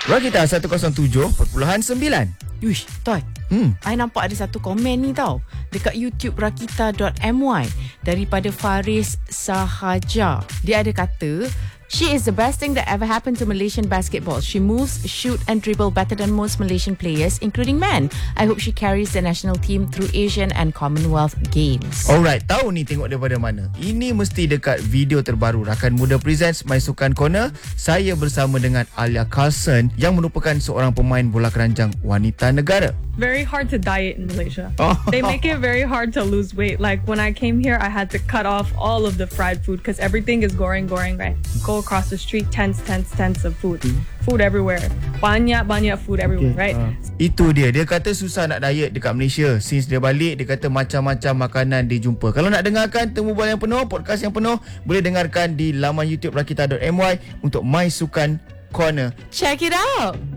Rakita 107.9. Uish, Toy. I nampak ada satu komen ni tau dekat YouTube rakita.my daripada Faris Sahaja. Dia ada kata, she is the best thing that ever happened to Malaysian basketball. She moves, shoot and dribble better than most Malaysian players, including men. I hope she carries the national team through Asian and Commonwealth Games. Alright, tahu ni tengok daripada mana? Ini mesti dekat video terbaru Rakan Muda Presents My Sukan Corner. Saya bersama dengan Alia Carlson yang merupakan seorang pemain bola keranjang wanita negara. Very hard to diet in Malaysia. They make it very hard to lose weight. Like when I came here, I had to cut off all of the fried food because everything is goreng, right? Go across the street, tents of food. Food everywhere. Banyak food everywhere, right? Itu dia kata susah nak diet dekat Malaysia. Since dia balik, dia kata macam-macam makanan dia jumpa. Kalau nak dengarkan Temu Bola yang penuh, podcast yang penuh, boleh dengarkan di laman YouTube rakita.my untuk My Sukan Corner. Check it out.